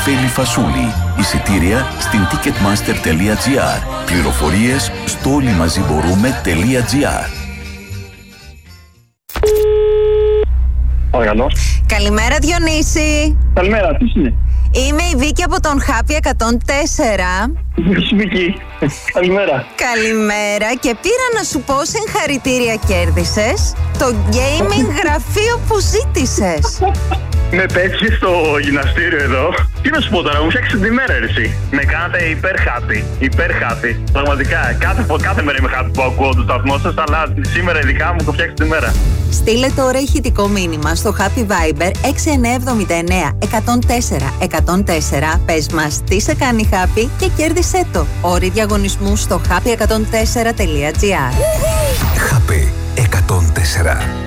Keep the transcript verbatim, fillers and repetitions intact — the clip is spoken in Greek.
Νεφέλη Φασούλη. Εισιτήρια στην ticketmaster τελεία gr. Πληροφορίες στο όλοιμαζιμπορούμε.gr. Παρακαλώ. Καλημέρα, Διονύση. Καλημέρα, τι είναι? Είμαι η Βίκη από τον Happy εκατόν τέσσερα. Βίκη, καλημέρα. Καλημέρα και πήρα να σου πω συγχαρητήρια, κέρδισες το gaming γραφείο που ζήτησες. Με πέτυχε στο γυμναστήριο εδώ. Τι να σου πω τώρα, μου φτιάξετε τη μέρα, εσύ. Με κάνατε υπέρ happy. Υπέρ happy. Πραγματικά. Κάθε, κάθε μέρα είμαι happy που ακούω το σταθμό σας, αλλά σήμερα ειδικά μου το φτιάξετε τη μέρα. Στείλε τώρα ηχητικό μήνυμα στο Happy Viber έξι εννιά εβδομήντα εννέα εκατόν τέσσερα εκατόν τέσσερα. Πες μας τι σε κάνει happy και κέρδισέ το. Όροι διαγωνισμού στο happy εκατόν τέσσερα τελεία gr. Happy εκατόν τέσσερα.